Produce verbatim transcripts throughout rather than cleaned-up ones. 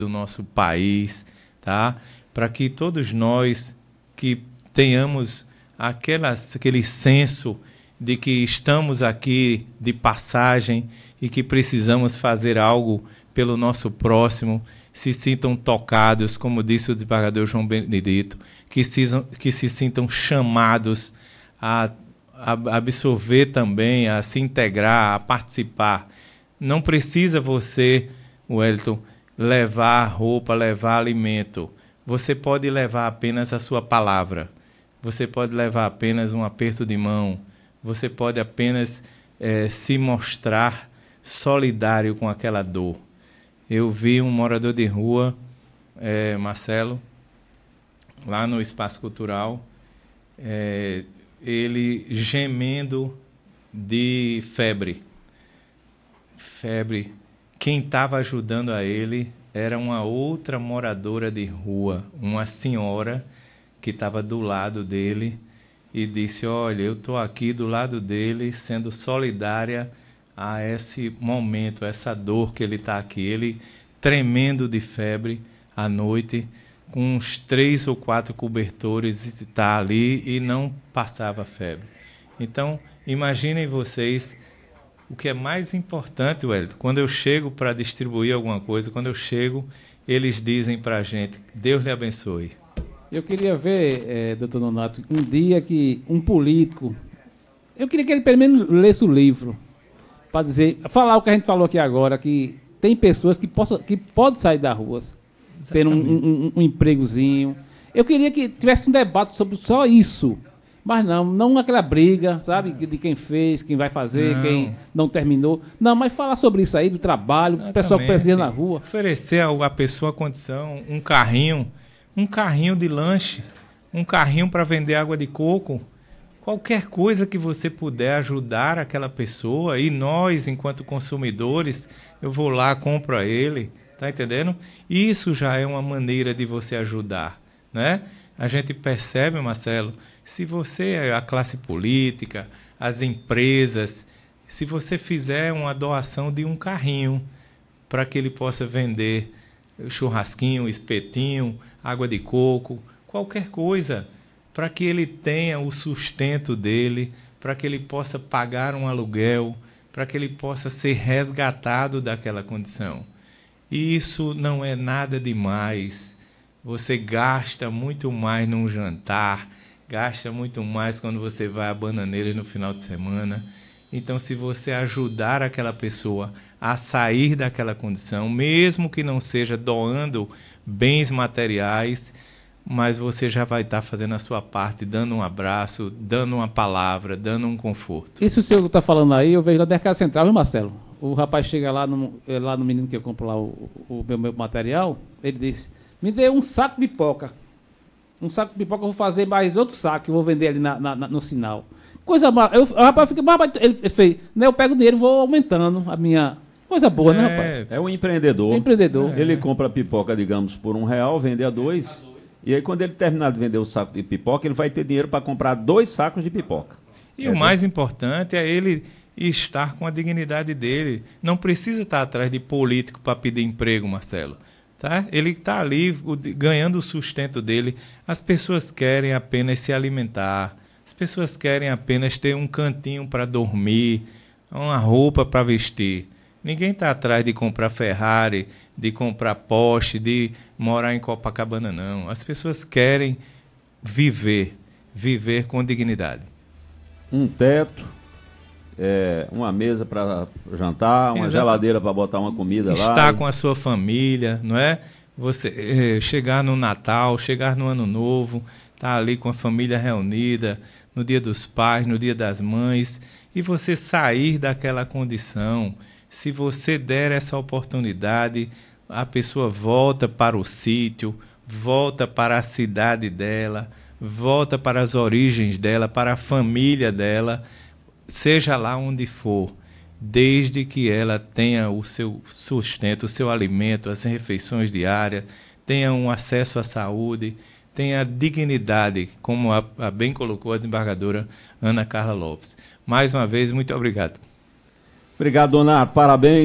do nosso país, tá? Para que todos nós que tenhamos aquela, aquele senso de que estamos aqui de passagem e que precisamos fazer algo pelo nosso próximo, se sintam tocados, como disse o desembargador João Benedito, que se, que se sintam chamados a, a absorver também, a se integrar, a participar. Não precisa você, Wellington, levar roupa, levar alimento. Você pode levar apenas a sua palavra. Você pode levar apenas um aperto de mão. Você pode apenas eh, se mostrar solidário com aquela dor. Eu vi um morador de rua, eh, Marcelo, lá no Espaço Cultural, eh, ele gemendo de febre. Febre. Quem estava ajudando a ele era uma outra moradora de rua, uma senhora que estava do lado dele e disse, olha, eu estou aqui do lado dele, sendo solidária a esse momento, a essa dor que ele está aqui. Ele tremendo de febre à noite, com uns três ou quatro cobertores, está ali e não passava febre. Então, imaginem vocês o que é mais importante, Wellington, quando eu chego para distribuir alguma coisa, quando eu chego, eles dizem para a gente, Deus lhe abençoe. Eu queria ver, é, doutor Nonato, um dia que um político, eu queria que ele pelo menos lesse o livro, para dizer, falar o que a gente falou aqui agora, que tem pessoas que, possam, que podem sair das ruas, ter um, um, um empregozinho. Eu queria que tivesse um debate sobre só isso, mas não, não aquela briga, sabe, de quem fez, quem vai fazer, não. Quem não terminou. Não, mas falar sobre isso aí, do trabalho, o pessoal que precisa na rua. Oferecer à pessoa a condição, um carrinho, um carrinho de lanche, um carrinho para vender água de coco, qualquer coisa que você puder ajudar aquela pessoa, e nós, enquanto consumidores, eu vou lá, compro a ele, tá entendendo? Isso já é uma maneira de você ajudar, né? A gente percebe, Marcelo, se você, a classe política, as empresas, se você fizer uma doação de um carrinho para que ele possa vender churrasquinho, espetinho, água de coco, qualquer coisa, para que ele tenha o sustento dele, para que ele possa pagar um aluguel, para que ele possa ser resgatado daquela condição. E isso não é nada demais. Você gasta muito mais num jantar, gasta muito mais quando você vai a Bananeiras no final de semana. Então, se você ajudar aquela pessoa a sair daquela condição, mesmo que não seja doando bens materiais, mas você já vai estar fazendo a sua parte, dando um abraço, dando uma palavra, dando um conforto. Isso o senhor está falando aí, eu vejo lá no Mercado Central, viu, Marcelo? O rapaz chega lá no, lá no menino que eu compro lá o, o meu, meu material, ele diz, me dê um saco de pipoca. Um saco de pipoca, eu vou fazer mais outro saco, eu vou vender ali na, na, no sinal. Coisa mara... eu, o rapaz fica... Ele fez, né, eu pego o dinheiro e vou aumentando a minha... Coisa boa, é, né, rapaz? É um empreendedor. É empreendedor. Ele é. compra pipoca, digamos, por um real, vende a dois. E aí, quando ele terminar de vender o saco de pipoca, ele vai ter dinheiro para comprar dois sacos de pipoca. E é o mais importante é ele estar com a dignidade dele. Não precisa estar atrás de político para pedir emprego, Marcelo. Tá? Ele está ali o, ganhando o sustento dele. As pessoas querem apenas se alimentar. As pessoas querem apenas ter um cantinho para dormir, uma roupa para vestir. Ninguém está atrás de comprar Ferrari, de comprar Porsche, de morar em Copacabana, não. As pessoas querem viver, viver com dignidade. Um teto, é, uma mesa para jantar, uma Exato. geladeira para botar uma comida Estar lá. Estar com a sua família, não é? Você é, chegar no Natal, chegar no Ano Novo, estar ali com a família reunida, no Dia dos Pais, no Dia das Mães, e você sair daquela condição. Se você der essa oportunidade, a pessoa volta para o sítio, volta para a cidade dela, volta para as origens dela, para a família dela, seja lá onde for, desde que ela tenha o seu sustento, o seu alimento, as refeições diárias, tenha um acesso à saúde, tenha dignidade, como a, a bem colocou a desembargadora Ana Carla Lopes. Mais uma vez, muito obrigado. Obrigado, Donato. Parabéns.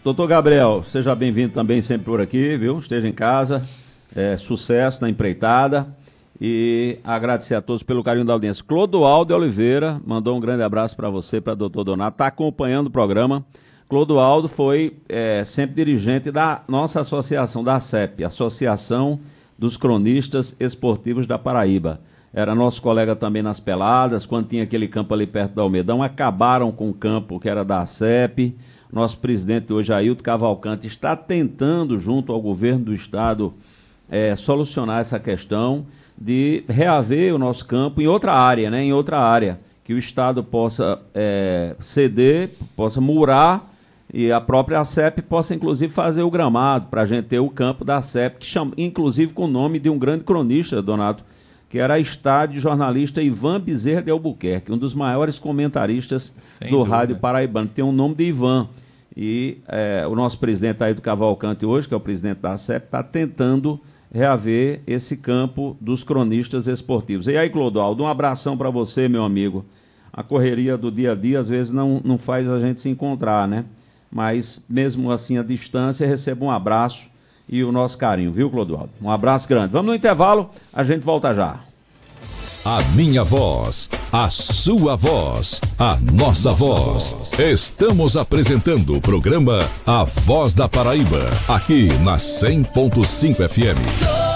Doutor Gabriel, seja bem-vindo também sempre por aqui, viu? Esteja em casa, é, sucesso na empreitada e agradecer a todos pelo carinho da audiência. Clodoaldo Oliveira mandou um grande abraço para você, para doutor Donato, está acompanhando o programa. Clodoaldo foi é, sempre dirigente da nossa associação, da A C E P, Associação dos Cronistas Esportivos da Paraíba. Era nosso colega também nas peladas, quando tinha aquele campo ali perto da Almedão, acabaram com o campo que era da A C E P. Nosso presidente hoje, Ailton Cavalcante, está tentando, junto ao governo do estado, é, solucionar essa questão de reaver o nosso campo em outra área, né? Em outra área, que o estado possa é, ceder, possa murar e a própria A C E P possa, inclusive, fazer o gramado para a gente ter o campo da A C E P, que chama, inclusive com o nome de um grande cronista, Donato, que era estádio jornalista Ivan Bezerra de Albuquerque, um dos maiores comentaristas Sem do dúvida. Rádio Paraibano. Tem o nome de Ivan. E é, o nosso presidente aí do Cavalcante hoje, que é o presidente da A C E P, está tentando reaver esse campo dos cronistas esportivos. E aí, Clodoaldo, um abração para você, meu amigo. A correria do dia a dia, às vezes, não, não faz a gente se encontrar, né? Mas, mesmo assim, à distância, receba um abraço e o nosso carinho, viu, Clodoaldo? Um abraço grande. Vamos no intervalo, a gente volta já. A minha voz, a sua voz, a nossa voz. Estamos apresentando o programa A Voz da Paraíba, aqui na cem ponto cinco F M.